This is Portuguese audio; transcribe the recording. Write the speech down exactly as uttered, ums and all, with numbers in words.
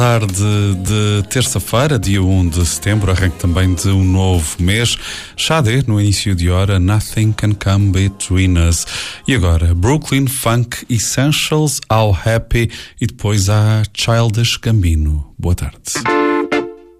Tarde de terça-feira, dia um de setembro, arranque também de um novo mês. Xadé, no início de hora, Nothing Can Come Between Us. E agora, Brooklyn Funk Essentials, All Happy, e depois há Childish Gambino. Boa tarde.